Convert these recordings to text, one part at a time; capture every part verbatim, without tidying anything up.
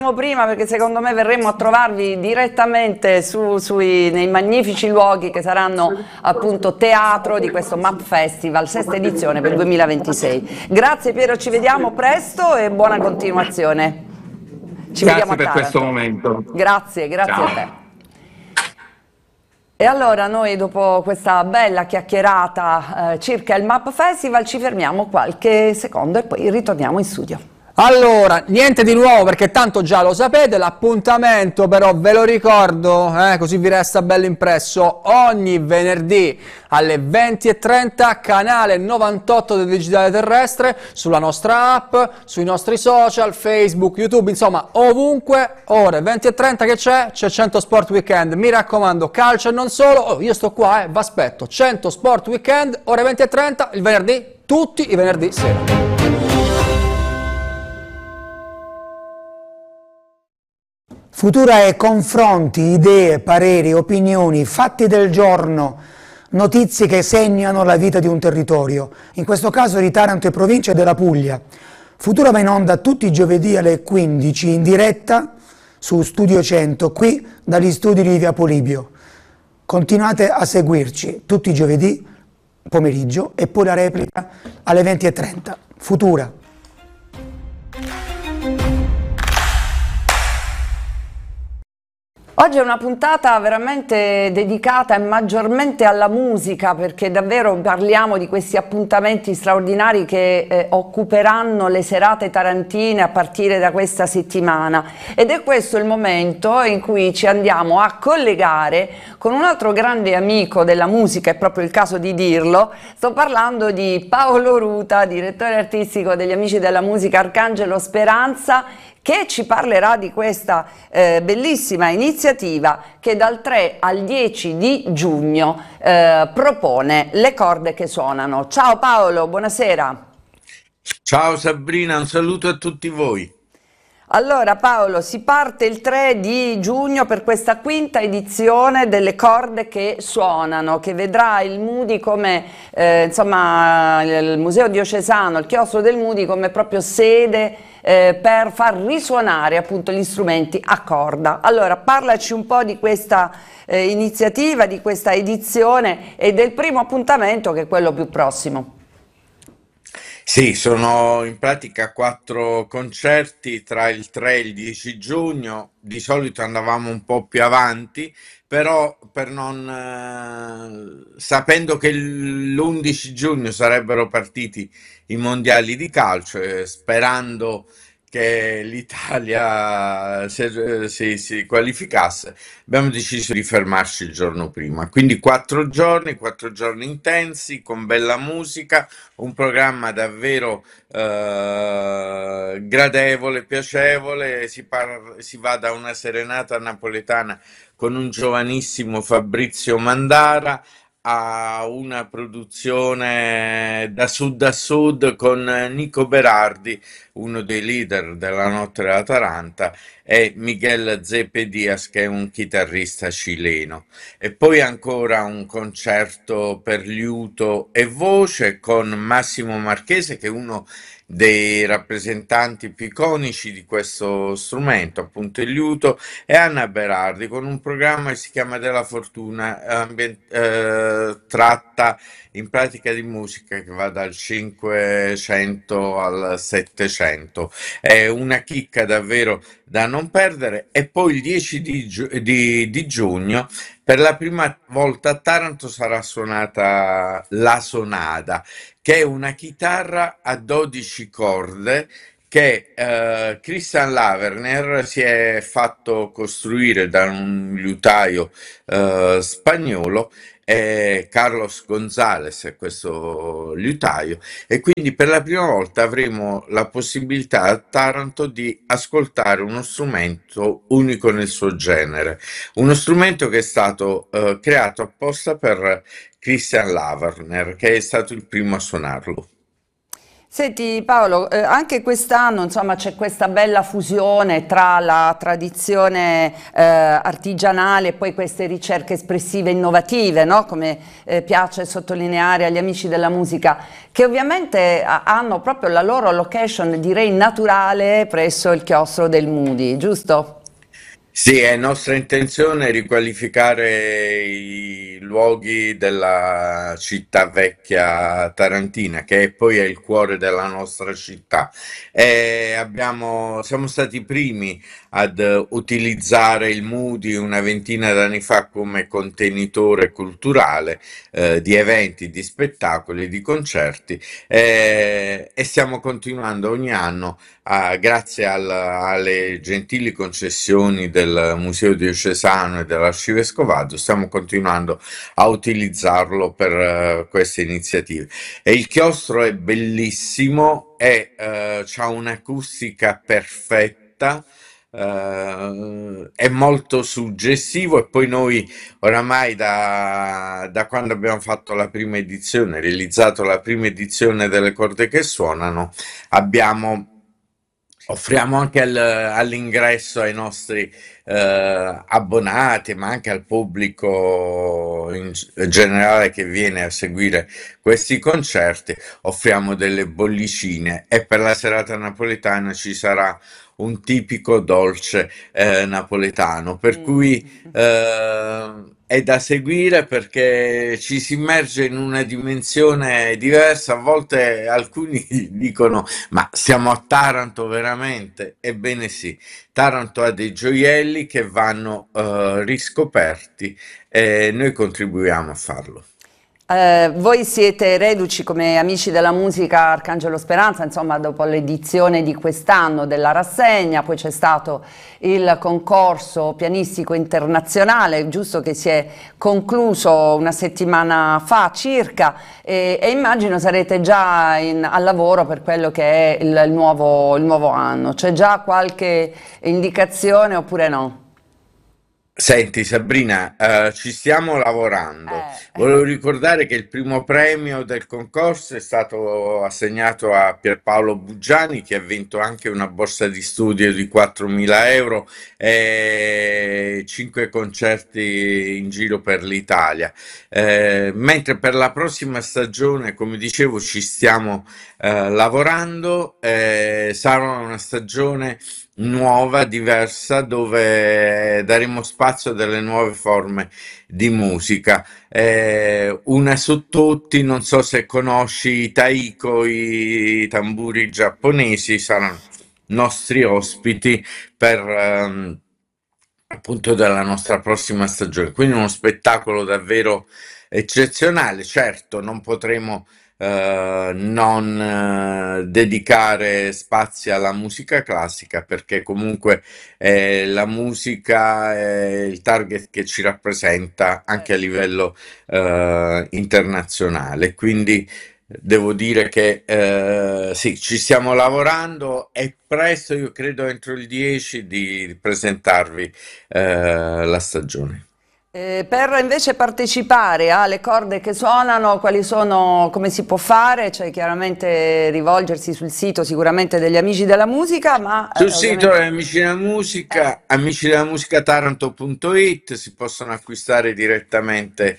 Prima perché secondo me verremo a trovarvi direttamente su, sui, nei magnifici luoghi che saranno appunto teatro di questo M A P Festival, sesta edizione per il duemilaventisei. Grazie Piero, ci vediamo presto e buona continuazione. Ci vediamo Grazie a per questo Taranto. momento. Grazie, grazie Ciao. a te. E allora noi dopo questa bella chiacchierata eh, circa il M A P Festival ci fermiamo qualche secondo e poi ritorniamo in studio. Allora, niente di nuovo perché tanto già lo sapete, l'appuntamento però ve lo ricordo, eh, così vi resta bello impresso, ogni venerdì alle venti e trenta, canale novantotto del Digitale Terrestre, sulla nostra app, sui nostri social, Facebook, YouTube, insomma ovunque, ore venti e trenta che c'è? C'è cento Sport Weekend, mi raccomando, calcio e non solo, oh, io sto qua, eh, vi aspetto, cento Sport Weekend, ore venti e trenta, il venerdì, tutti i venerdì sera. Futura è confronti, idee, pareri, opinioni, fatti del giorno, notizie che segnano la vita di un territorio, in questo caso di Taranto e provincia della Puglia. Futura va in onda tutti i giovedì alle quindici in diretta su Studio cento, qui dagli studi di Via Polibio. Continuate a seguirci tutti i giovedì pomeriggio e poi la replica alle venti e trenta. Futura. Oggi è una puntata veramente dedicata e maggiormente alla musica, perché davvero parliamo di questi appuntamenti straordinari che eh, occuperanno le serate tarantine a partire da questa settimana, ed è questo il momento in cui ci andiamo a collegare con un altro grande amico della musica, è proprio il caso di dirlo. Sto parlando di Paolo Ruta, direttore artistico degli Amici della Musica Arcangelo Speranza, che ci parlerà di questa eh, bellissima iniziativa che dal tre al dieci di giugno eh, propone Le corde che suonano. Ciao Paolo, buonasera. Ciao Sabrina, un saluto a tutti voi. Allora Paolo, si parte il tre di giugno per questa quinta edizione delle corde che suonano, che vedrà il Moody come, eh, insomma, il Museo Diocesano, il chiostro del Moody come proprio sede eh, per far risuonare appunto gli strumenti a corda. Allora parlaci un po' di questa eh, iniziativa, di questa edizione e del primo appuntamento che è quello più prossimo. Sì, sono in pratica quattro concerti tra il tre e il dieci giugno. Di solito andavamo un po' più avanti, però per non, eh, sapendo che l'undici giugno sarebbero partiti i mondiali di calcio, e sperando che l'Italia si, si- si qualificasse, abbiamo deciso di fermarci il giorno prima. Quindi quattro giorni, quattro giorni intensi, con bella musica, un programma davvero eh, gradevole, piacevole. Si, par- si va da una serenata napoletana con un giovanissimo Fabrizio Mandara a una produzione da sud a sud con Nico Berardi, uno dei leader della Notte della Taranta, e Miguel Zepe Diaz, che è un chitarrista cileno. E poi ancora un concerto per liuto e voce con Massimo Marchese, che è uno dei rappresentanti più iconici di questo strumento, appunto il liuto, e Anna Berardi con un programma che si chiama Della Fortuna, ambien- eh, tratta in pratica di musica che va dal cinquecento al settecento. È una chicca davvero da non perdere. E poi il dieci di, giu- di- di giugno, per la prima volta a Taranto, sarà suonata la sonada, che è una chitarra a dodici corde che eh, Christian Laverner si è fatto costruire da un liutaio eh, spagnolo, eh, Carlos González è questo liutaio, e quindi per la prima volta avremo la possibilità a Taranto di ascoltare uno strumento unico nel suo genere, uno strumento che è stato eh, creato apposta per Christian Laverner, che è stato il primo a suonarlo. Senti Paolo, eh, anche quest'anno insomma c'è questa bella fusione tra la tradizione eh, artigianale e poi queste ricerche espressive innovative, no? Come eh, piace sottolineare agli amici della musica, che ovviamente ha- hanno proprio la loro location, direi naturale, presso il chiostro del Moody, giusto? Sì, è nostra intenzione riqualificare i luoghi della città vecchia tarantina, che poi è il cuore della nostra città. E abbiamo, siamo stati i primi ad eh, utilizzare il Moody una ventina d'anni fa come contenitore culturale eh, di eventi, di spettacoli, di concerti eh, e stiamo continuando ogni anno ah, grazie al- alle gentili concessioni del Museo Diocesano e dell'Arcivescovado, stiamo continuando a utilizzarlo per eh, queste iniziative. E il chiostro è bellissimo e eh, ha un'acustica perfetta. eh, è molto suggestivo e poi noi oramai da, da quando abbiamo fatto la prima edizione, realizzato la prima edizione delle corde che suonano, abbiamo offriamo anche al- all'ingresso ai nostri eh, abbonati, ma anche al pubblico in g- generale che viene a seguire questi concerti, offriamo delle bollicine e per la serata napoletana ci sarà un tipico dolce eh, napoletano, per cui Mm. eh, è da seguire perché ci si immerge in una dimensione diversa. A volte alcuni dicono: Ma siamo a Taranto veramente? Ebbene sì, Taranto ha dei gioielli che vanno eh, riscoperti e noi contribuiamo a farlo. Eh, voi siete reduci come amici della musica Arcangelo Speranza, insomma, dopo l'edizione di quest'anno della rassegna, poi c'è stato il concorso pianistico internazionale, giusto che si è concluso una settimana fa circa, e, e immagino sarete già in- al lavoro per quello che è il, il nuovo, il nuovo anno. C'è già qualche indicazione oppure no? Senti Sabrina, eh, ci stiamo lavorando. Eh. Volevo ricordare che il primo premio del concorso è stato assegnato a Pierpaolo Buggiani, che ha vinto anche una borsa di studio di quattromila euro e cinque concerti in giro per l'Italia. Eh, mentre per la prossima stagione, come dicevo, ci stiamo eh, lavorando. Eh, sarà una stagione nuova, diversa, dove daremo spazio a delle nuove forme di musica. Eh, una su tutti, non so se conosci i taiko, i tamburi giapponesi, saranno nostri ospiti per ehm, appunto della nostra prossima stagione. Quindi uno spettacolo davvero eccezionale. Certo, non potremo eh, non eh, dedicare spazi alla musica classica perché comunque eh, la musica è il target che ci rappresenta anche a livello eh, internazionale. Quindi devo dire che eh, sì, ci stiamo lavorando e presto, io credo entro il dieci, di presentarvi eh, la stagione. Eh, per invece partecipare alle corde che suonano, quali sono, come si può fare? Cioè chiaramente rivolgersi sul sito sicuramente degli amici della musica, ma Sul eh, sito ovviamente... Amici della Eh, Musica, amici della musica taranto punto it, si possono acquistare direttamente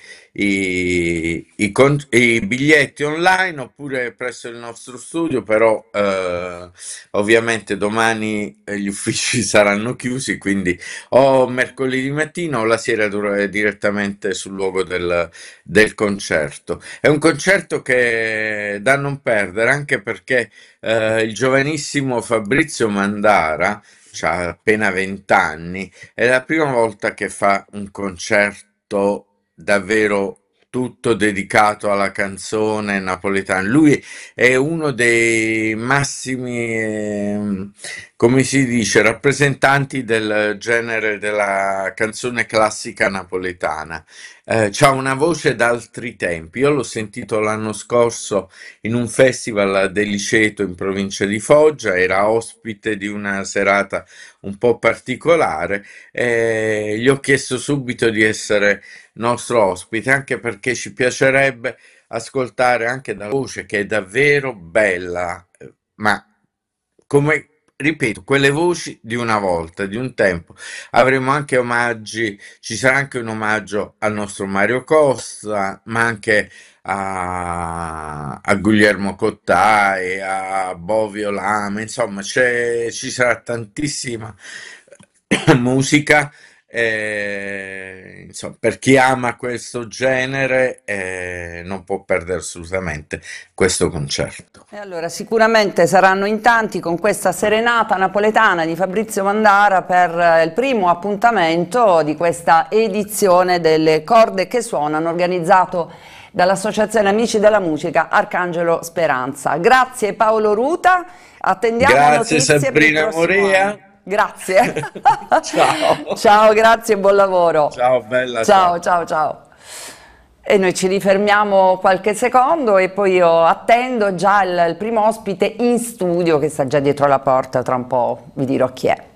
i, i con- i biglietti online oppure presso il nostro studio, però eh, ovviamente domani eh, gli uffici saranno chiusi, quindi o mercoledì mattina o la sera dura- direttamente sul luogo del, del concerto. È un concerto che da non perdere anche perché eh, il giovanissimo Fabrizio Mandara, ha appena venti anni, è la prima volta che fa un concerto davvero tutto dedicato alla canzone napoletana. Lui è uno dei massimi, ehm, come si dice, rappresentanti del genere della canzone classica napoletana. Eh, c'ha una voce d'altri tempi. Io l'ho sentito l'anno scorso in un festival dell'Iceto in provincia di Foggia, era ospite di una serata un po' particolare e gli ho chiesto subito di essere nostro ospite, anche perché ci piacerebbe ascoltare anche la voce che è davvero bella ma come, ripeto, quelle voci di una volta, di un tempo. Avremo anche omaggi, ci sarà anche un omaggio al nostro Mario Costa, ma anche a, a Guglielmo Cottà e a Bovio Lame, insomma, c'è- ci sarà tantissima musica. Eh, insomma, per chi ama questo genere, eh, non può perdere assolutamente questo concerto. E allora sicuramente saranno in tanti con questa serenata napoletana di Fabrizio Mandara per eh, il primo appuntamento di questa edizione delle Corde che Suonano, organizzato dall'Associazione Amici della Musica Arcangelo Speranza. Grazie Paolo Ruta, attendiamo Grazie notizie per il Sabrina prossimo Morea. anno. Grazie. Ciao. Ciao, grazie e buon lavoro. Ciao bella, Ciao, ciao. ciao, ciao. E noi ci rifermiamo qualche secondo e poi io attendo già il, il primo ospite in studio che sta già dietro la porta, tra un po' vi dirò chi è.